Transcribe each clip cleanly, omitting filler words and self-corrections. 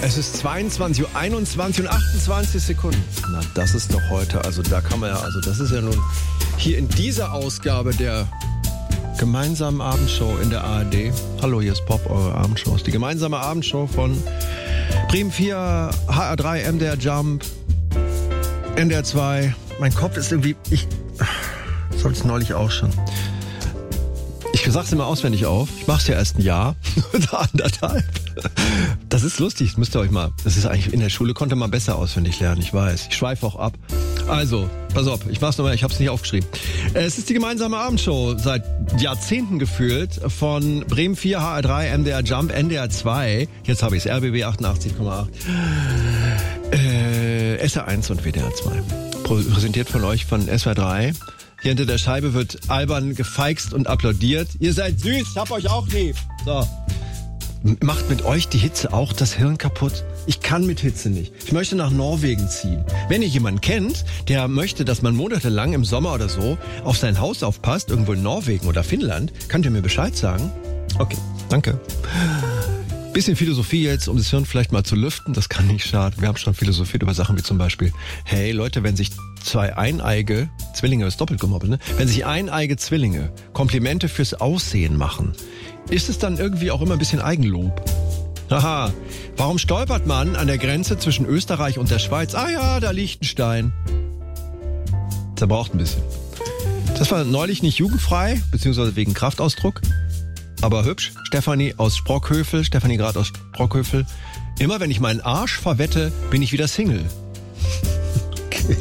Es ist 22:21 und 28 Sekunden. Na, das ist doch heute, also da kann man ja, also das ist ja nun hier in dieser Ausgabe der gemeinsamen Abendshow in der ARD. Hallo, hier ist Pop, eure Abendshow. Die gemeinsame Abendshow von Bremen 4, HR3, MDR Jump, NDR 2. Mein Kopf ist irgendwie, ich sollte es neulich auch schon. Ich sag's immer auswendig auf. Ich mach's ja erst ein Jahr oder anderthalb. Das ist lustig, das müsst ihr euch mal. Das ist eigentlich, in der Schule konnte man besser auswendig lernen, ich weiß. Ich schweife auch ab. Also, pass auf, ich mach's nochmal, ich hab's nicht aufgeschrieben. Es ist die gemeinsame Abendshow, seit Jahrzehnten gefühlt, von Bremen 4, HR3, MDR Jump, NDR 2. Jetzt habe ich's, RBB 88,8. SR1 und WDR 2. Präsentiert von euch von SWR 3. Hier hinter der Scheibe wird albern gefeixt und applaudiert. Ihr seid süß, ich hab euch auch lieb. So. Macht mit euch die Hitze auch das Hirn kaputt? Ich kann mit Hitze nicht. Ich möchte nach Norwegen ziehen. Wenn ihr jemanden kennt, der möchte, dass man monatelang im Sommer oder so auf sein Haus aufpasst, irgendwo in Norwegen oder Finnland, könnt ihr mir Bescheid sagen? Okay, danke. Bisschen Philosophie jetzt, um das Hirn vielleicht mal zu lüften, das kann nicht schaden. Wir haben schon philosophiert über Sachen wie zum Beispiel, hey Leute, wenn sich zwei eineige Zwillinge, ist doppelt gemoppelt, ne? Wenn sich eineige Zwillinge Komplimente fürs Aussehen machen, ist es dann irgendwie auch immer ein bisschen Eigenlob? Haha, warum stolpert man an der Grenze zwischen Österreich und der Schweiz? Ah ja, da liegt ein Stein. Der braucht ein bisschen. Das war neulich nicht jugendfrei, beziehungsweise wegen Kraftausdruck. Aber hübsch, Stefanie Grad aus Sprockhövel. Immer wenn ich meinen Arsch verwette, bin ich wieder Single. Okay.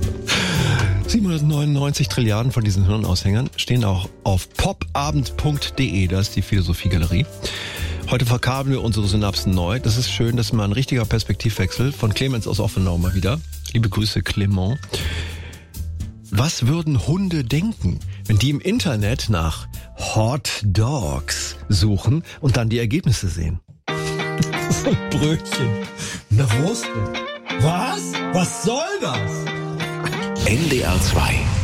799 Trilliarden von diesen Hirnaushängern stehen auch auf popabend.de, das ist die Philosophiegalerie. Heute verkabeln wir unsere Synapsen neu. Das ist schön, das ist mal ein richtiger Perspektivwechsel von Clemens aus Offenau mal wieder. Liebe Grüße, Clement. Was würden Hunde denken, wenn die im Internet nach Hot Dogs suchen und dann die Ergebnisse sehen? So ein Brötchen. Na, Wurst. Was? Was soll das? NDR 2